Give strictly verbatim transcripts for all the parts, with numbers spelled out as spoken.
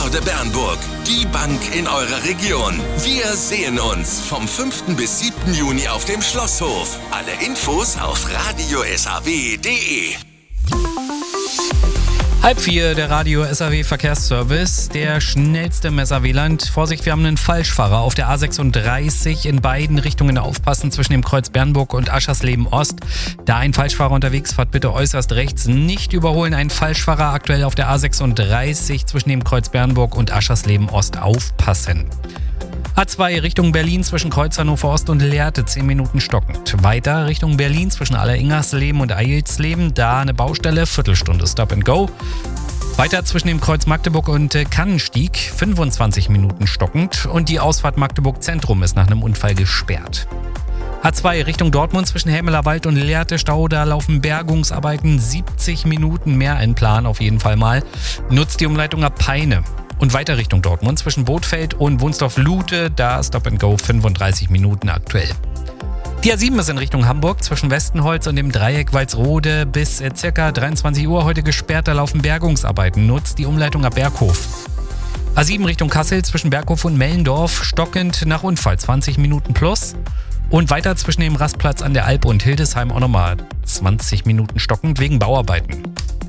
Börde Bernburg, die Bank in eurer Region. Wir sehen uns vom fünften bis siebten Juni auf dem Schlosshof. Alle Infos auf radio s a w punkt d e. Halb vier, der Radio S A W Verkehrsservice, der schnellste im S A W-Land. Vorsicht, wir haben einen Falschfahrer auf der A sechsunddreißig in beiden Richtungen aufpassen zwischen dem Kreuz Bernburg und Aschersleben Ost. Da ein Falschfahrer unterwegs, fahrt bitte äußerst rechts, nicht überholen. Ein Falschfahrer aktuell auf der A sechsunddreißig zwischen dem Kreuz Bernburg und Aschersleben Ost, aufpassen. A zwei Richtung Berlin zwischen Kreuz Hannover Ost und Lehrte, zehn Minuten stockend. Weiter Richtung Berlin zwischen Alleringersleben und Eilsleben, da eine Baustelle, Viertelstunde Stop and Go. Weiter zwischen dem Kreuz Magdeburg und äh, Kannenstieg, fünfundzwanzig Minuten stockend. Und die Ausfahrt Magdeburg Zentrum ist nach einem Unfall gesperrt. A zwei Richtung Dortmund zwischen Hämeler Wald und Lehrte Stau, da laufen Bergungsarbeiten, siebzig Minuten mehr in Plan auf jeden Fall mal. Nutzt die Umleitung ab Peine. Und weiter Richtung Dortmund zwischen Bothfeld und Wunsdorf-Lute, da Stop and Go fünfunddreißig Minuten aktuell. Die A sieben ist in Richtung Hamburg zwischen Westenholz und dem Dreieck Walsrode bis äh, ca. dreiundzwanzig Uhr heute gesperrt, da laufen Bergungsarbeiten. Nutzt die Umleitung ab Berghof. A sieben Richtung Kassel zwischen Berghof und Mellendorf, stockend nach Unfall, zwanzig Minuten plus. Und weiter zwischen dem Rastplatz an der Alp und Hildesheim auch nochmal zwanzig Minuten stockend wegen Bauarbeiten.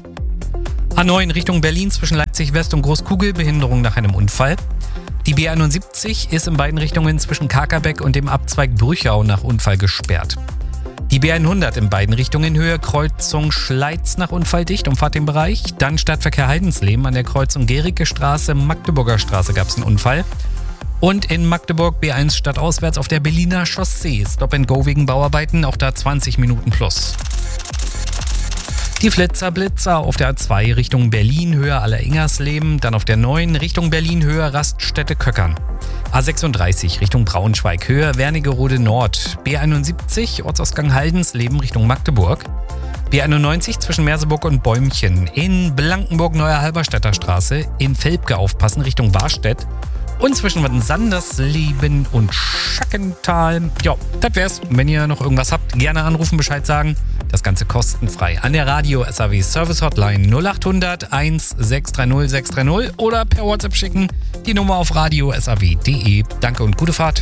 A neun Richtung Berlin zwischen Leipzig West und Großkugel, Behinderung nach einem Unfall. Die B einundsiebzig ist in beiden Richtungen zwischen Kakerbeck und dem Abzweig Brüchau nach Unfall gesperrt. Die B hundert in beiden Richtungen Höhe Kreuzung Schleiz nach Unfall dicht, umfahrt den Bereich. Dann Stadtverkehr Heidensleben an der Kreuzung Gericke Straße, Magdeburger Straße gab es einen Unfall. Und in Magdeburg B eins stadtauswärts auf der Berliner Chaussee, Stop and Go wegen Bauarbeiten, auch da zwanzig Minuten plus. Die Flitzer Blitzer auf der A zwei Richtung Berlin, Höhe Alleringersleben, dann auf der neun Richtung Berlin, Höhe Raststätte Köckern. A sechsunddreißig Richtung Braunschweig, Höhe Wernigerode Nord. B einundsiebzig Ortsausgang Haldensleben Richtung Magdeburg. B einundneunzig zwischen Merseburg und Bäumchen. In Blankenburg Neue Halberstädter Straße, in Velpke aufpassen Richtung Warstedt. Und zwischen Sandersleben und Schackental. Ja, das wär's. Wenn ihr noch irgendwas habt, gerne anrufen, Bescheid sagen. Das Ganze kostenfrei an der Radio S A W Service Hotline null acht hundert eins sechs drei null sechs drei null oder per WhatsApp schicken. Die Nummer auf radio s a w punkt d e. Danke und gute Fahrt.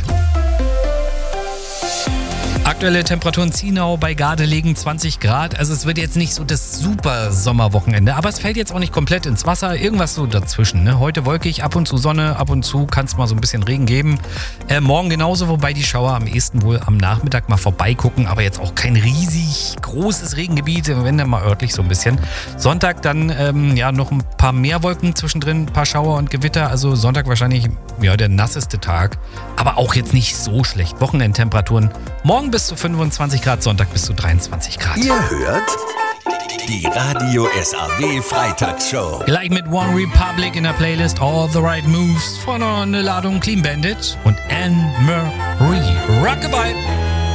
Aktuelle Temperaturen Zienau bei Gardelegen zwanzig Grad. Also es wird jetzt nicht so das super Sommerwochenende, aber es fällt jetzt auch nicht komplett ins Wasser. Irgendwas so dazwischen. Ne? Heute wolkig, ab und zu Sonne, ab und zu kann es mal so ein bisschen Regen geben. Äh, morgen genauso, wobei die Schauer am ehesten wohl am Nachmittag mal vorbeigucken, aber jetzt auch kein riesig großes Regengebiet, wenn dann mal örtlich so ein bisschen. Sonntag dann ähm, ja noch ein paar mehr Wolken zwischendrin, ein paar Schauer und Gewitter. Also Sonntag wahrscheinlich ja der nasseste Tag, aber auch jetzt nicht so schlecht. Wochenendtemperaturen morgen bis zu fünfundzwanzig Grad, Sonntag bis zu dreiundzwanzig Grad. Ihr hört die Radio S A W Freitagsshow. Gleich mit One Republic in der Playlist All the Right Moves von einer Ladung Clean Bandit und Anne Marie. Rockabye!